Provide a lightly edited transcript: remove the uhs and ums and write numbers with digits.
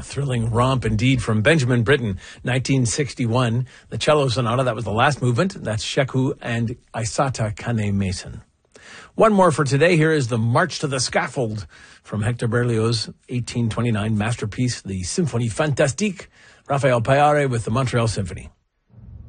thrilling romp indeed from Benjamin Britten, 1961. The cello sonata, that was the last movement. That's Sheku and Aisata Kane Mason. One more for today. Here is the March to the Scaffold from Hector Berlioz' 1829 masterpiece, the Symphonie Fantastique. Raphael Payare with the Montreal Symphony.